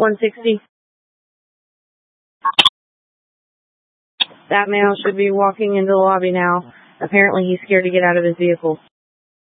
160. That male should be walking into the lobby now. Apparently he's scared to get out of his vehicle.